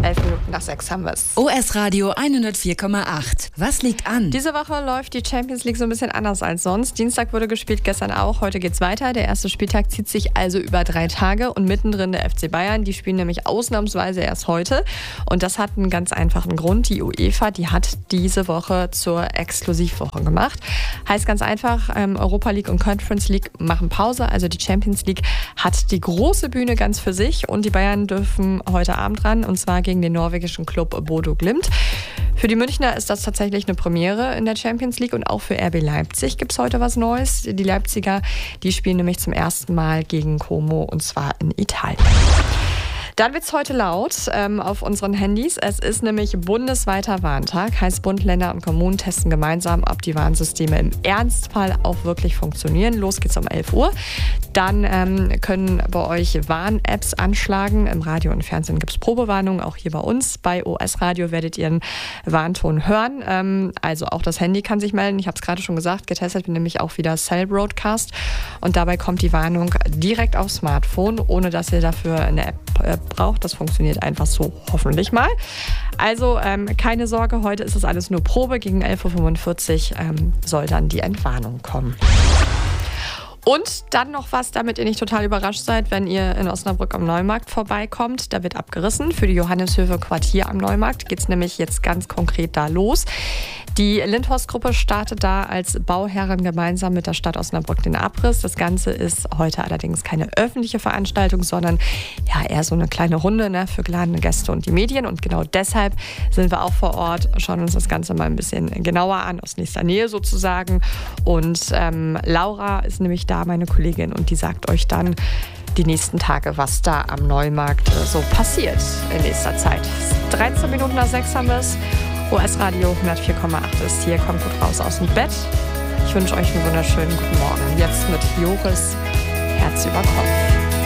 11 Minuten nach 6 haben wir es. OS Radio 104,8. Was liegt an? Diese Woche läuft die Champions League so ein bisschen anders als sonst. Dienstag wurde gespielt, gestern auch. Heute geht's weiter. Der erste Spieltag zieht sich also über 3 Tage. Und mittendrin der FC Bayern. Die spielen nämlich ausnahmsweise erst heute. Und das hat einen ganz einfachen Grund. Die UEFA, die hat diese Woche zur Exklusivwoche gemacht. Heißt ganz einfach, Europa League und Conference League machen Pause. Also die Champions League hat die große Bühne ganz für sich. Und die Bayern dürfen heute Abend ran. Und zwar gegen den norwegischen Club Bodo Glimt. Für die Münchner ist das tatsächlich eine Premiere in der Champions League und auch für RB Leipzig gibt es heute was Neues. Die Leipziger, die spielen nämlich zum ersten Mal gegen Como und zwar in Italien. Dann wird es heute laut auf unseren Handys. Es ist nämlich bundesweiter Warntag. Heißt, Bund, Länder und Kommunen testen gemeinsam, ob die Warnsysteme im Ernstfall auch wirklich funktionieren. Los geht's um 11 Uhr. Dann können bei euch Warn-Apps anschlagen. Im Radio und Fernsehen gibt es Probewarnungen, auch hier bei uns. Bei OS Radio werdet ihr einen Warnton hören. Also auch das Handy kann sich melden. Ich habe es gerade schon gesagt, getestet wird nämlich auch wieder Cell Broadcast. Und dabei kommt die Warnung direkt aufs Smartphone, ohne dass ihr dafür eine App braucht. Das funktioniert einfach so, hoffentlich mal. Also keine Sorge, heute ist es alles nur Probe. Gegen 11.45 Uhr soll dann die Entwarnung kommen. Und dann noch was, damit ihr nicht total überrascht seid, wenn ihr in Osnabrück am Neumarkt vorbeikommt. Da wird abgerissen. Für die Johanneshöfe Quartier am Neumarkt geht es nämlich jetzt ganz konkret da los. Die Lindhorst-Gruppe startet da als Bauherren gemeinsam mit der Stadt Osnabrück den Abriss. Das Ganze ist heute allerdings keine öffentliche Veranstaltung, sondern ja eher so eine kleine Runde, ne, für geladene Gäste und die Medien. Und genau deshalb sind wir auch vor Ort, schauen uns das Ganze mal ein bisschen genauer an, aus nächster Nähe sozusagen. Und Laura ist nämlich da, meine Kollegin, und die sagt euch dann die nächsten Tage, was da am Neumarkt so passiert in nächster Zeit. 13 Minuten nach 6 haben wir es. OS Radio 104,8 ist hier. Kommt gut raus aus dem Bett. Ich wünsche euch einen wunderschönen guten Morgen. Jetzt mit Joris Herz über Kopf.